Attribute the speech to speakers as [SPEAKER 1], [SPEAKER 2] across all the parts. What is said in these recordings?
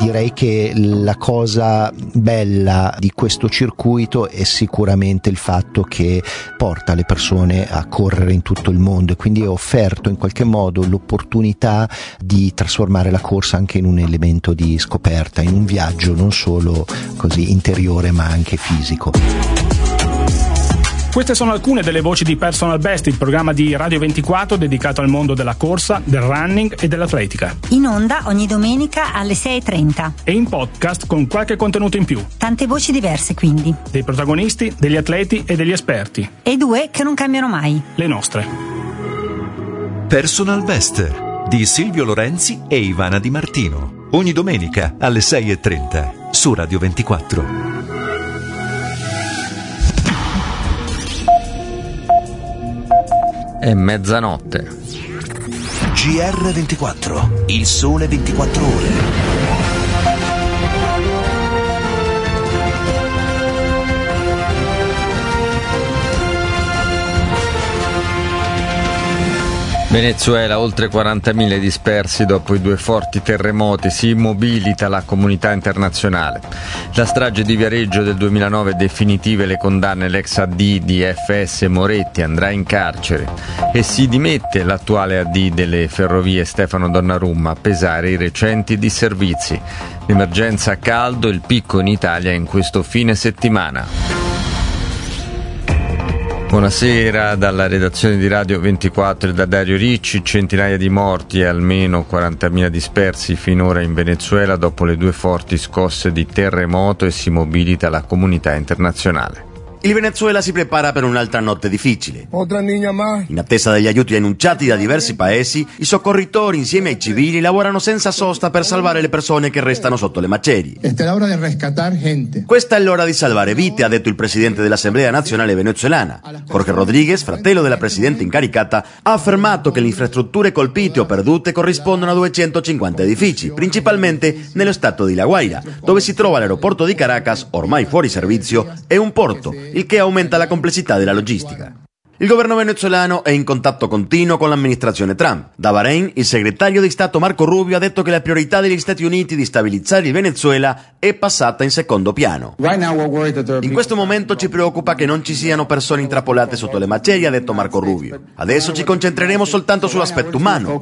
[SPEAKER 1] direi che la cosa bella di questo circuito è sicuramente il fatto che porta le persone a correre in tutto il mondo e quindi è offerto in qualche modo l'opportunità di trasformare la corsa anche in un elemento di scoperta, in un viaggio non solo così interiore ma anche fisico.
[SPEAKER 2] Queste sono alcune delle voci di Personal Best, il programma di Radio 24 dedicato al mondo della corsa, del running e dell'atletica.
[SPEAKER 3] In onda ogni domenica alle 6:30.
[SPEAKER 2] E in podcast con qualche contenuto in più.
[SPEAKER 3] Tante voci diverse quindi.
[SPEAKER 2] Dei protagonisti, degli atleti e degli esperti.
[SPEAKER 3] E due che non cambiano mai.
[SPEAKER 2] Le nostre.
[SPEAKER 4] Personal Best di Silvio Lorenzi e Ivana Di Martino. Ogni domenica alle 6:30 su Radio 24.
[SPEAKER 5] È mezzanotte.
[SPEAKER 4] GR24, il sole 24 ore.
[SPEAKER 5] Venezuela, oltre 40.000 dispersi dopo i due forti terremoti, si mobilita la comunità internazionale. La strage di Viareggio del 2009 definitive le condanne, l'ex AD di FS Moretti andrà in carcere e si dimette l'attuale AD delle ferrovie Stefano Donnarumma a pesare i recenti disservizi. L'emergenza caldo, il picco in Italia in questo fine settimana. Buonasera dalla redazione di Radio 24 e da Dario Ricci. Centinaia di morti e almeno 40.000 dispersi finora in Venezuela dopo le due forti scosse di terremoto e si mobilita la comunità internazionale.
[SPEAKER 6] Il Venezuela si prepara per un'altra notte difficile. In attesa degli aiuti annunciati da diversi paesi, i soccorritori insieme ai civili lavorano senza sosta per salvare le persone che restano sotto le macerie. Questa è l'ora di salvare vite, ha detto il presidente dell'Assemblea Nazionale venezuelana. Jorge Rodríguez, fratello della presidente incaricata, ha affermato che le infrastrutture colpite o perdute corrispondono a 250 edifici, principalmente nello stato di La Guaira, dove si trova l'aeroporto di Caracas, ormai fuori servizio, e un porto, il che aumenta la complessità della logistica. Il governo venezuelano è in contatto continuo con l'amministrazione Trump. Da Bahrain, il segretario di Stato Marco Rubio ha detto che la priorità degli Stati Uniti di stabilizzare il Venezuela è passata in secondo piano. In questo momento ci preoccupa che non ci siano persone intrappolate sotto le macerie, ha detto Marco Rubio. Adesso ci concentreremo soltanto sull'aspetto umano.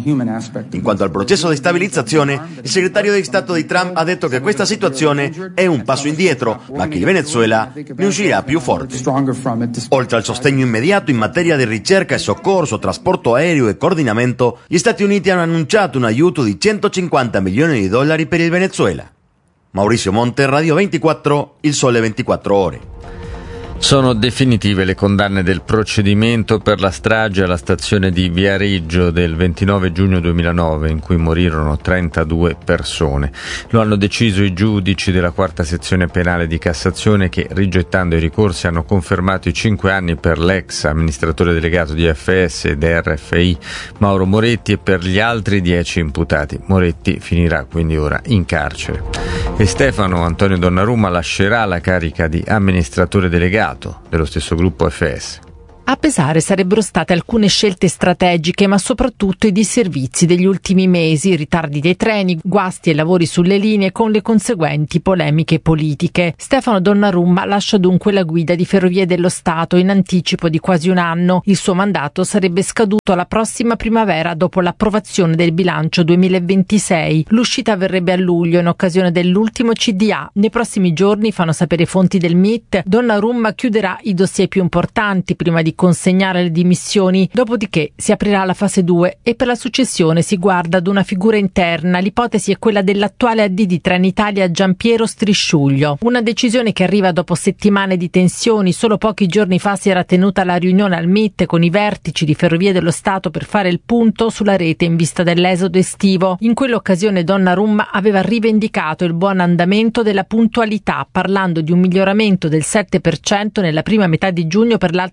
[SPEAKER 6] In quanto al processo di stabilizzazione, il segretario di Stato di Trump ha detto che questa situazione è un passo indietro, ma che il Venezuela ne uscirà più forte. Oltre al sostegno immediato in materia di ricerca e soccorso, trasporto aereo e coordinamento, gli Stati Uniti hanno annunciato un aiuto di $150 milioni per il Venezuela. Maurizio Monte, Radio 24, il sole 24 ore.
[SPEAKER 5] Sono definitive le condanne del procedimento per la strage alla stazione di Viareggio del 29 giugno 2009, in cui morirono 32 persone. Lo hanno deciso i giudici della quarta sezione penale di Cassazione che, rigettando i ricorsi, hanno confermato i 5 anni per l'ex amministratore delegato di FS ed RFI Mauro Moretti e per gli altri 10 imputati. Moretti finirà quindi ora in carcere. E Stefano Antonio Donnarumma lascerà la carica di amministratore delegato dello stesso gruppo FS.
[SPEAKER 7] A pesare sarebbero state alcune scelte strategiche, ma soprattutto i disservizi degli ultimi mesi, ritardi dei treni, guasti e lavori sulle linee con le conseguenti polemiche politiche. Stefano Donnarumma lascia dunque la guida di Ferrovie dello Stato in anticipo di quasi un anno. Il suo mandato sarebbe scaduto la prossima primavera dopo l'approvazione del bilancio 2026. L'uscita avverrebbe a luglio in occasione dell'ultimo CDA. Nei prossimi giorni, fanno sapere fonti del MIT, Donnarumma chiuderà i dossier più importanti prima di consegnare le dimissioni, dopodiché si aprirà la fase 2 e per la successione si guarda ad una figura interna. L'ipotesi è quella dell'attuale AD di Trenitalia Giampiero Strisciuglio. Una decisione che arriva dopo settimane di tensioni. Solo pochi giorni fa si era tenuta la riunione al MIT con i vertici di Ferrovie dello Stato per fare il punto sulla rete in vista dell'esodo estivo. In quell'occasione Donnarumma aveva rivendicato il buon andamento della puntualità, parlando di un miglioramento del 7% nella prima metà di giugno per l'alta velocità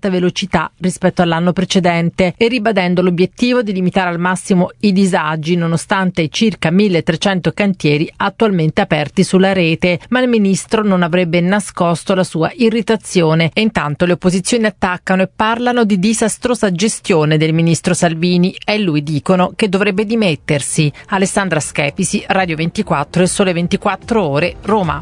[SPEAKER 7] velocità rispetto all'anno precedente e ribadendo l'obiettivo di limitare al massimo i disagi nonostante i circa 1.300 cantieri attualmente aperti sulla rete. Ma il ministro non avrebbe nascosto la sua irritazione e intanto le opposizioni attaccano e parlano di disastrosa gestione del ministro Salvini e lui dicono che dovrebbe dimettersi. Alessandra Schepisi, Radio 24 e Sole 24 Ore, Roma.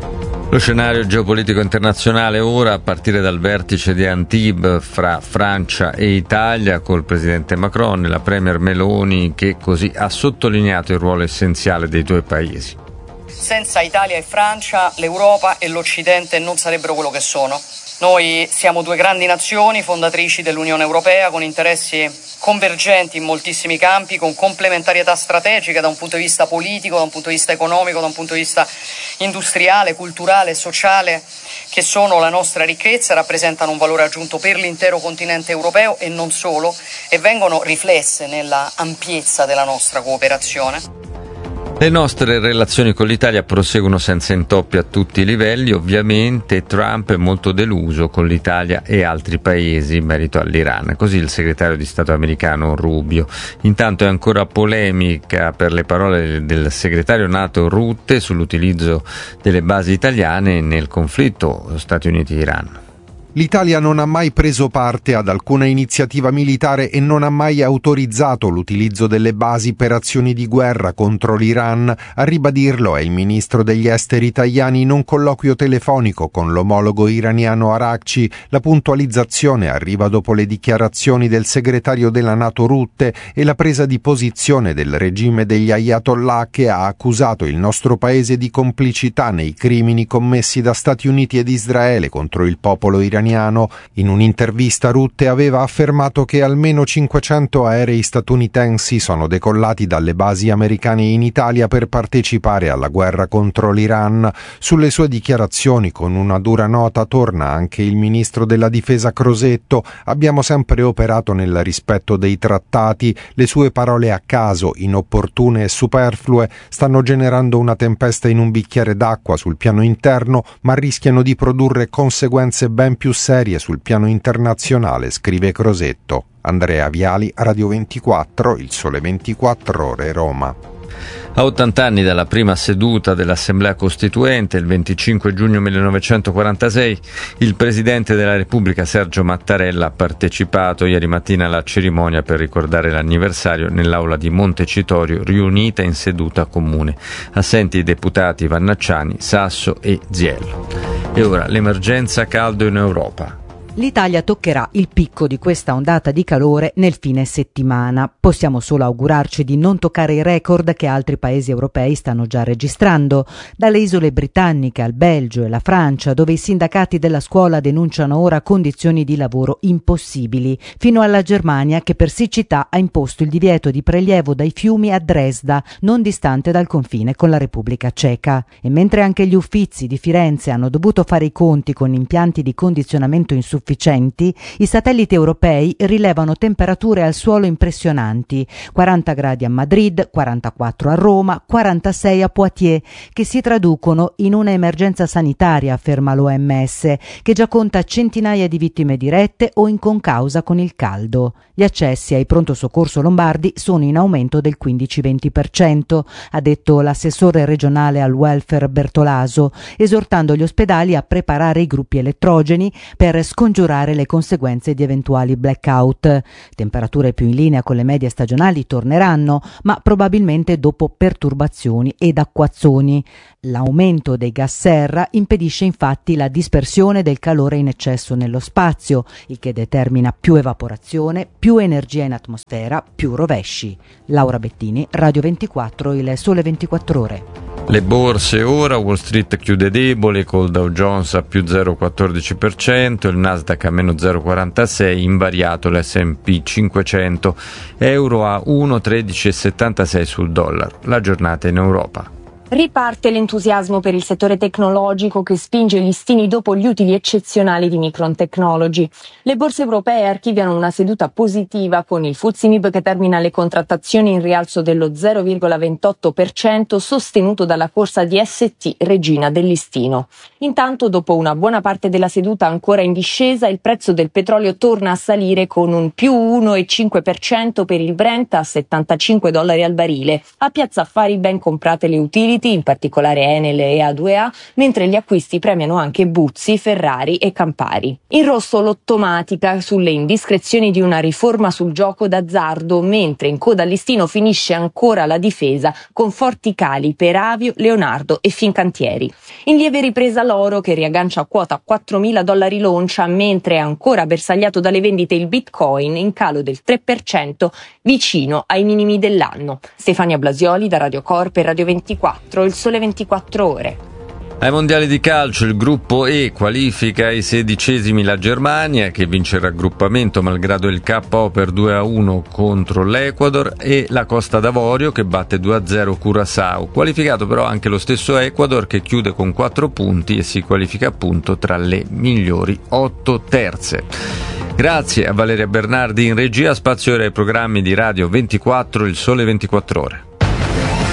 [SPEAKER 5] Lo scenario geopolitico internazionale ora, a partire dal vertice di Antibes fra Francia e Italia col presidente Macron e la premier Meloni, che così ha sottolineato il ruolo essenziale dei due paesi.
[SPEAKER 8] Senza Italia e Francia l'Europa e l'Occidente non sarebbero quello che sono. Noi siamo due grandi nazioni fondatrici dell'Unione Europea con interessi convergenti in moltissimi campi, con complementarietà strategica da un punto di vista politico, da un punto di vista economico, da un punto di vista industriale, culturale e sociale, che sono la nostra ricchezza, rappresentano un valore aggiunto per l'intero continente europeo e non solo, e vengono riflesse nella ampiezza della nostra cooperazione.
[SPEAKER 5] Le nostre relazioni con l'Italia proseguono senza intoppi a tutti i livelli. Ovviamente Trump è molto deluso con l'Italia e altri paesi in merito all'Iran, così il segretario di Stato americano Rubio. Intanto è ancora polemica per le parole del segretario NATO Rutte sull'utilizzo delle basi italiane nel conflitto Stati Uniti-Iran.
[SPEAKER 9] L'Italia non ha mai preso parte ad alcuna iniziativa militare e non ha mai autorizzato l'utilizzo delle basi per azioni di guerra contro l'Iran. A ribadirlo è il ministro degli esteri Tajani in un colloquio telefonico con l'omologo iraniano Araghchi. La puntualizzazione arriva dopo le dichiarazioni del segretario della NATO Rutte e la presa di posizione del regime degli Ayatollah, che ha accusato il nostro paese di complicità nei crimini commessi da Stati Uniti ed Israele contro il popolo iraniano. In un'intervista Rutte aveva affermato che almeno 500 aerei statunitensi sono decollati dalle basi americane in Italia per partecipare alla guerra contro l'Iran. Sulle sue dichiarazioni con una dura nota torna anche il ministro della difesa Crosetto. Abbiamo sempre operato nel rispetto dei trattati. Le sue parole a caso, inopportune e superflue, stanno generando una tempesta in un bicchiere d'acqua sul piano interno, ma rischiano di produrre conseguenze ben più serie sul piano internazionale, scrive Crosetto. Andrea Viali, Radio 24, Il Sole 24 Ore, Roma.
[SPEAKER 5] A 80 anni dalla prima seduta dell'Assemblea Costituente, il 25 giugno 1946, il Presidente della Repubblica Sergio Mattarella ha partecipato ieri mattina alla cerimonia per ricordare l'anniversario nell'aula di Montecitorio, riunita in seduta comune. Assenti i deputati Vannacciani, Sasso e Ziello. E ora l'emergenza caldo in Europa.
[SPEAKER 10] L'Italia toccherà il picco di questa ondata di calore nel fine settimana. Possiamo solo augurarci di non toccare i record che altri paesi europei stanno già registrando, dalle isole britanniche al Belgio e la Francia, dove i sindacati della scuola denunciano ora condizioni di lavoro impossibili, fino alla Germania, che per siccità ha imposto il divieto di prelievo dai fiumi a Dresda, non distante dal confine con la Repubblica Ceca. E mentre anche gli Uffizi di Firenze hanno dovuto fare i conti con impianti di condizionamento insufficienti, i satelliti europei rilevano temperature al suolo impressionanti: 40 gradi a Madrid, 44 a Roma, 46 a Poitiers, che si traducono in una emergenza sanitaria, afferma l'OMS, che già conta centinaia di vittime dirette o in concausa con il caldo. Gli accessi ai pronto soccorso lombardi sono in aumento del 15-20%, ha detto l'assessore regionale al welfare Bertolaso, esortando gli ospedali a preparare i gruppi elettrogeni per scongiurare le conseguenze di eventuali blackout. Temperature più in linea con le medie stagionali torneranno, ma probabilmente dopo perturbazioni ed acquazzoni. L'aumento dei gas serra impedisce infatti la dispersione del calore in eccesso nello spazio, il che determina più evaporazione, più energia in atmosfera, più rovesci. Laura Bettini, Radio 24, Il Sole 24 Ore.
[SPEAKER 5] Le borse ora, Wall Street chiude debole col Dow Jones a più 0,14%, il Nasdaq a meno 0,46%, invariato l'S&P 500, euro a 1,1376 sul dollaro. La giornata in Europa.
[SPEAKER 11] Riparte l'entusiasmo per il settore tecnologico che spinge gli listini dopo gli utili eccezionali di Micron Technology. Le borse europee archiviano una seduta positiva con il FTSE MIB che termina le contrattazioni in rialzo dello 0,28% sostenuto dalla corsa di ST Regina del Listino. Intanto, dopo una buona parte della seduta ancora in discesa, il prezzo del petrolio torna a salire con un più 1,5% per il Brent a $75 al barile. A Piazza Affari ben comprate le utility, in particolare Enel e A2A, mentre gli acquisti premiano anche Buzzi, Ferrari e Campari. In rosso l'Ottomatica sulle indiscrezioni di una riforma sul gioco d'azzardo, mentre in coda al listino finisce ancora la difesa con forti cali per Avio, Leonardo e Fincantieri. In lieve ripresa l'oro che riaggancia a quota $4.000 l'oncia, mentre è ancora bersagliato dalle vendite il Bitcoin in calo del 3%, vicino ai minimi dell'anno. Stefania Blasioli da Radio Corp e Radio 24. Il Sole 24 Ore.
[SPEAKER 5] Ai mondiali di calcio il gruppo E qualifica ai 16esimi la Germania, che vince il raggruppamento malgrado il KO per 2-1 contro l'Ecuador, e la Costa d'Avorio che batte 2-0 Curaçao. Qualificato però anche lo stesso Ecuador, che chiude con 4 punti e si qualifica appunto tra le migliori 8 terze. Grazie a Valeria Bernardi in regia. Spazio ora ai programmi di Radio 24, il Sole 24 Ore.